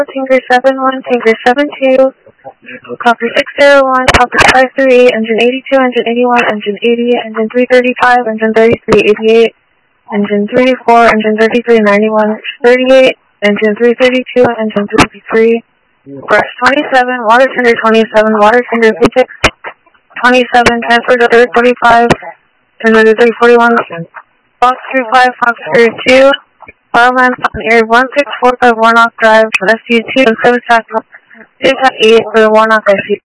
Tinker 71, Tinker 72, Copper 601, Copper 538, Engine 82, Engine 81, Engine 80, Engine 335, Engine 3388, Engine 34, Engine 33, 91, 38, Engine 332, Engine 353, Brush 27, Water Tender 27, Water Tender 36, 27, Transfer to 345, Transfer to 341, Fox 35, Fox 32, Wildland Air 16451 Warnock Drive, SU2, 7 8 for the Warnock SU.